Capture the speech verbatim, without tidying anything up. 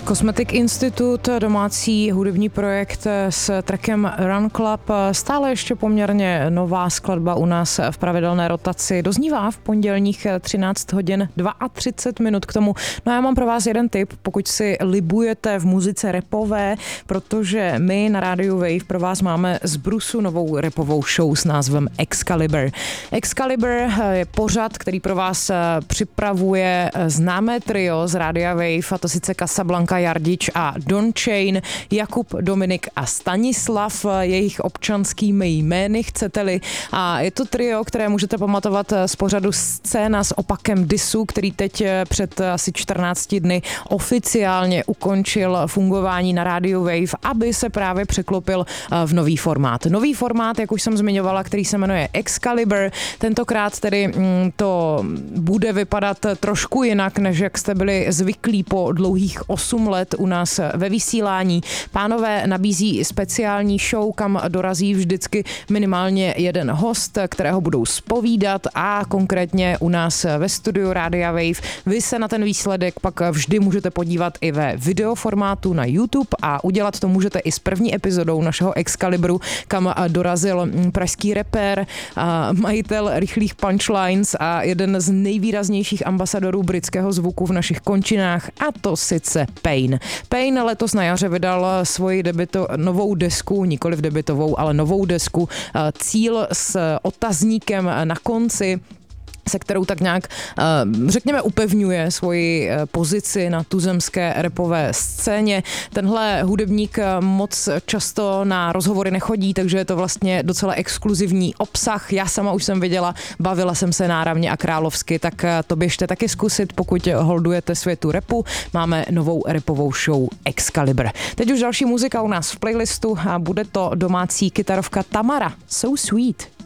Cosmetic Institute, domácí hudební projekt s trackem Run Club, stále ještě poměrně nová skladba u nás v pravidelné rotaci. Doznívá v pondělních třináct hodin třicet dva minut k tomu. No a já mám pro vás jeden tip, pokud si libujete v muzice rapové, protože my na rádiu Wave pro vás máme z brusu novou rapovou show s názvem Excalibur. Excalibur je pořad, který pro vás připravuje známé trio z rádia Wave, a to sice Casablanca, Jardič a Don Chain, Jakub, Dominik a Stanislav, jejich občanskými jmény, chcete-li. A je to trio, které můžete pamatovat z pořadu Scéna s opakem disu, který teď před asi čtrnácti dny oficiálně ukončil fungování na rádiu Wave, aby se právě překlopil v nový formát. Nový formát, jak už jsem zmiňovala, který se jmenuje Excalibur. Tentokrát tedy to bude vypadat trošku jinak, než jak jste byli zvyklí po dlouhých osm let u nás ve vysílání. Pánové nabízí speciální show, kam dorazí vždycky minimálně jeden host, kterého budou zpovídat, a konkrétně u nás ve studiu Rádia Wave vy se na ten výsledek pak vždy můžete podívat i ve videoformátu na YouTube, a udělat to můžete i s první epizodou našeho Excalibru, kam dorazil pražský rapper, majitel rychlých punchlines a jeden z nejvýraznějších ambasadorů britského zvuku v našich končinách, a to sice Pain. Pain letos na jaře vydal svoji debito, novou desku, nikoliv debitovou, ale novou desku Cíl s otazníkem na konci, se kterou tak nějak, řekněme, upevňuje svoji pozici na tuzemské rapové scéně. Tenhle hudebník moc často na rozhovory nechodí, takže je to vlastně docela exkluzivní obsah. Já sama už jsem viděla, bavila jsem se náramně a královsky, tak to běžte taky zkusit, pokud holdujete světu rapu. Máme novou rapovou show Excalibur. Teď už další muzika u nás v playlistu a bude to domácí kytarovka Tamara. So Sweet.